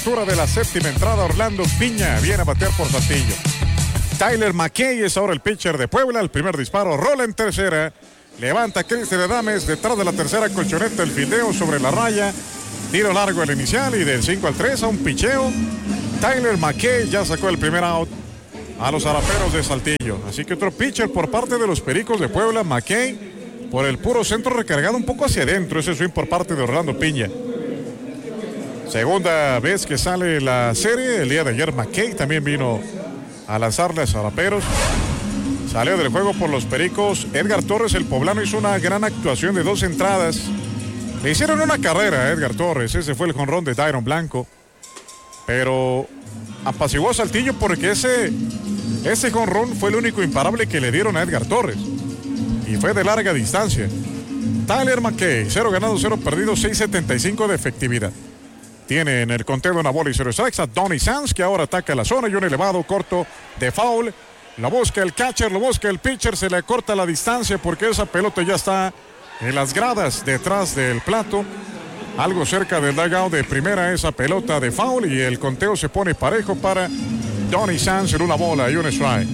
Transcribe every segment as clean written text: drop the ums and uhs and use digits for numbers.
apertura de la séptima entrada. Orlando Piña viene a batear por Saltillo. Tyler McKay es ahora el pitcher de Puebla. El primer disparo rola en tercera. Levanta Cristian Adames detrás de la tercera colchoneta. El fildeo sobre la raya. Tiro largo al inicial y del 5-3 a un picheo. Tyler McKay ya sacó el primer out a los Zaraperos de Saltillo. Así que otro pitcher por parte de los Pericos de Puebla. McKay por el puro centro recargado un poco hacia adentro. Ese swing por parte de Orlando Piña. Segunda vez que sale la serie. El día de ayer McKay también vino a lanzarle a Zaraperos. Salió del juego por los Pericos. Edgar Torres, el poblano, hizo una gran actuación de 2 entradas. Le hicieron una carrera a Edgar Torres. Ese fue el jonrón de Dairon Blanco. Pero apaciguó a Saltillo porque ese jonrón fue el único imparable que le dieron a Edgar Torres. Y fue de larga distancia. Tyler McKay, 0 ganados, 0 perdidos, 6.75 de efectividad. Tiene en el conteo una bola y 0 strikes a Donny Sands, que ahora ataca la zona y un elevado corto de foul. Lo busca el catcher, lo busca el pitcher, se le corta la distancia porque esa pelota ya está en las gradas detrás del plato. Algo cerca del dugout de primera, esa pelota de foul, y el conteo se pone parejo para Donny Sands en una bola y un strike.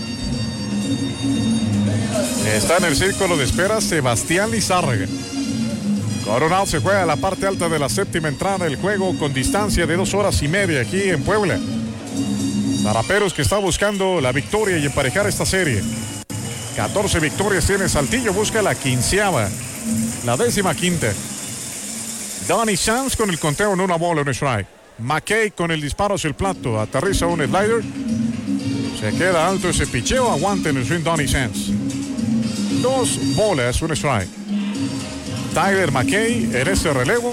Está en el círculo de espera Sebastián Lizárraga. Coronado se juega a la parte alta de la séptima entrada del juego con distancia de 2 horas y media aquí en Puebla. Zaraperos que está buscando la victoria y emparejar esta serie. 14 victorias tiene Saltillo, busca la 15ª, la 15ª. Donny Sands con el conteo en una bola, un strike. McKay con el disparo hacia el plato, aterriza un slider. Se queda alto ese picheo, aguanta en el swing Donny Sands. 2 bolas, un strike. Tyler McKay en ese relevo.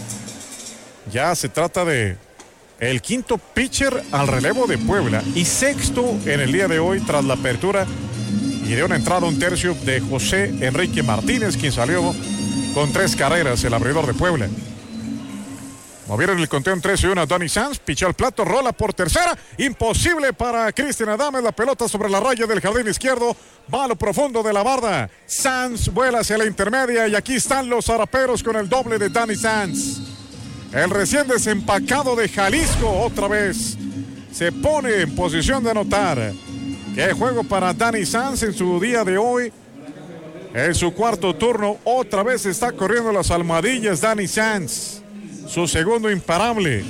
Ya se trata de el 5º pitcher al relevo de Puebla y 6º en el día de hoy tras la apertura y de una entrada un tercio de José Enrique Martínez, quien salió con 3 carreras, el abridor de Puebla. Movieron el conteo en 3-1 a Donny Sands, pichó al plato, rola por tercera, imposible para Cristian Adames, la pelota sobre la raya del jardín izquierdo, va a lo profundo de la barda. Sands vuela hacia la intermedia y aquí están los Zaraperos con el doble de Donny Sands. El recién desempacado de Jalisco otra vez se pone en posición de anotar. Qué juego para Donny Sands en su día de hoy. En su 4º turno otra vez está corriendo las almohadillas Donny Sands. Su segundo imparable.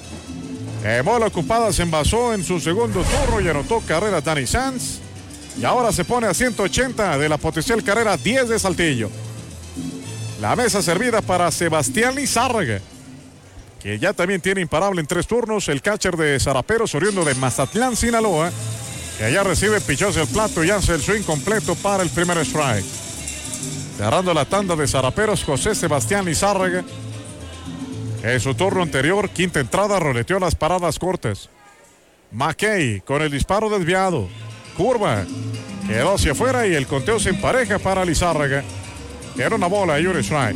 En bola ocupada se envasó en su segundo turno y anotó carrera Donny Sands. Y ahora se pone a 180 de la potencial carrera 10 de Saltillo. La mesa servida para Sebastián Lizárraga, que ya también tiene imparable en 3 turnos. El catcher de Zaraperos, oriundo de Mazatlán, Sinaloa, que ya recibe pichos del plato y hace el swing completo para el primer strike. Cerrando la tanda de Zaraperos, José Sebastián Lizárraga. En su turno anterior, 5ª entrada, roleteó las paradas cortas. McKay con el disparo desviado. Curva. Quedó hacia afuera y el conteo se empareja para Lizárraga. Era una bola y un strike.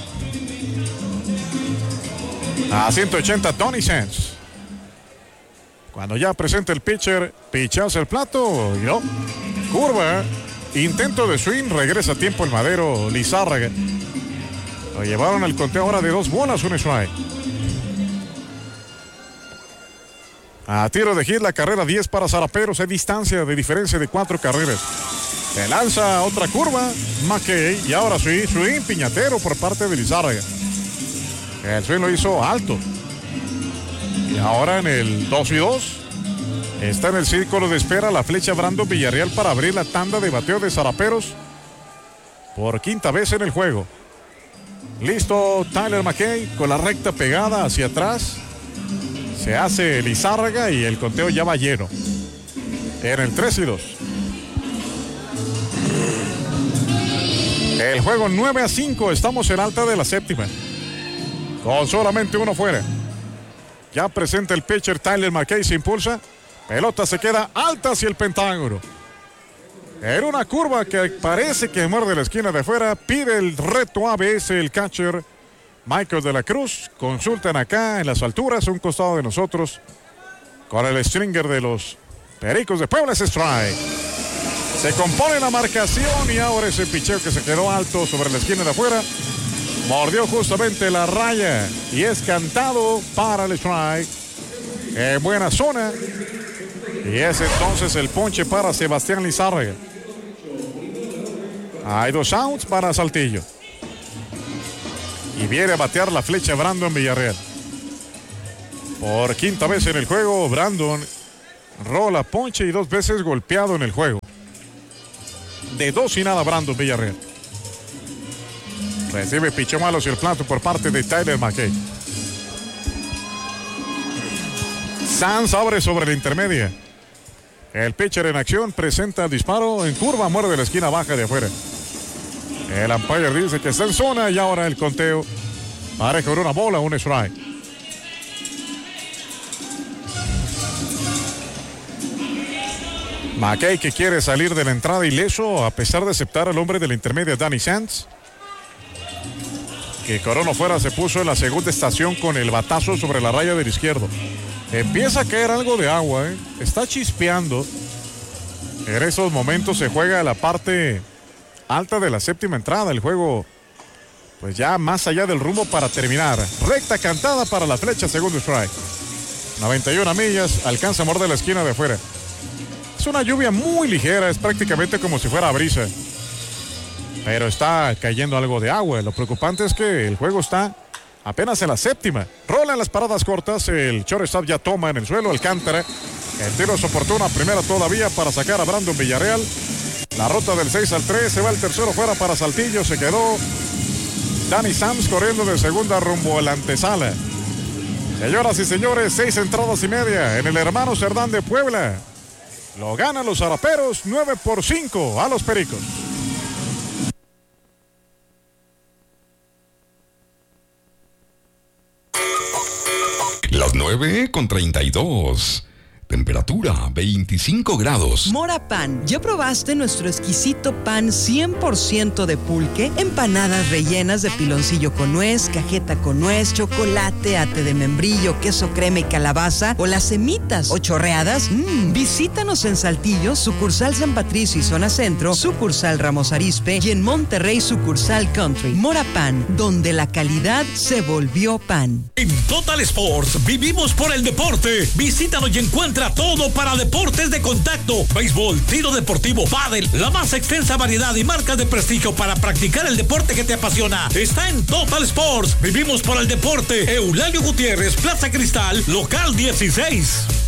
A 180 Donny Sands. Cuando ya presenta el pitcher, pichazo el plato y no. Curva. Intento de swing, regresa a tiempo el madero Lizárraga. Lo llevaron al conteo ahora de 2 bolas, un strike. A tiro de hit la carrera 10 para Zaraperos. Hay distancia de diferencia de 4 carreras. Se lanza otra curva McKay y ahora sí, swing piñatero por parte de Lizárraga. El swing lo hizo alto. Y ahora en el 2-2 está en el círculo de espera la flecha Brandon Villarreal para abrir la tanda de bateo de Zaraperos por 5ª vez en el juego. Listo Tyler McKay con la recta pegada hacia atrás. Se hace Lizárraga y el conteo ya va lleno. En el 3-2. El juego 9-5. Estamos en alta de la séptima. Con solamente uno fuera. Ya presenta el pitcher Tyler McKay, se impulsa. Pelota se queda alta hacia el pentágono. En una curva que parece que muerde la esquina de afuera, pide el reto ABS el catcher Michael de la Cruz. Consultan acá en las alturas, un costado de nosotros, con el stringer de los Pericos de Puebla. Es strike. Se compone la marcación y ahora ese picheo que se quedó alto sobre la esquina de afuera. Mordió justamente la raya y es cantado para el strike. En buena zona. Y es entonces el ponche para Sebastián Lizárraga. Hay 2 outs para Saltillo. Y viene a batear la flecha Brandon Villarreal. Por quinta vez en el juego, Brandon rola ponche y 2 veces golpeado en el juego. De 2-0 Brandon Villarreal. Recibe pichón malo hacia el plato por parte de Tyler McKay. Sanz abre sobre la intermedia. El pitcher en acción presenta el disparo en curva, muerde la esquina baja de afuera. El umpire dice que está en zona y ahora el conteo. Pareja con una bola, un strike. McKay que quiere salir de la entrada ileso a pesar de aceptar al hombre de la intermedia Danny Sanz. Que Corono fuera se puso en la segunda estación con el batazo sobre la raya del izquierdo. Empieza a caer algo de agua, está chispeando. En esos momentos se juega la parte alta de la séptima entrada. El juego pues ya más allá del rumbo para terminar. Recta cantada para la flecha, segundo strike. 91 millas, alcanza a morder la esquina de afuera. Es una lluvia muy ligera, es prácticamente como si fuera brisa. Pero está cayendo algo de agua. Lo preocupante es que el juego está apenas en la séptima. Rola en las paradas cortas. El shortstop ya toma en el suelo. Alcántara. El tiro es oportuno. Primera todavía para sacar a Brandon Villarreal. La ruta del 6-3. Se va el tercero fuera para Saltillo. Se quedó Danny Sanz corriendo de segunda rumbo a la antesala. Señoras y señores, 6 entradas y media en el Hermano Cerdán de Puebla. Lo ganan los Zaraperos 9-5 a los Pericos. Las 9:32. Temperatura 25 grados. Mora Pan, ¿ya probaste nuestro exquisito pan 100% de pulque? Empanadas rellenas de piloncillo con nuez, cajeta con nuez, chocolate, ate de membrillo, queso crema y calabaza, o las semitas o chorreadas. Visítanos en Saltillo, sucursal San Patricio y zona centro, sucursal Ramos Arizpe, y en Monterrey, sucursal Country. Mora Pan, donde la calidad se volvió pan. En Total Sports vivimos por el deporte. Visítanos y encuentra todo para deportes de contacto: béisbol, tiro deportivo, pádel, la más extensa variedad y marcas de prestigio para practicar el deporte que te apasiona. Está en Total Sports. Vivimos por el deporte. Eulalio Gutiérrez, Plaza Cristal, local 16.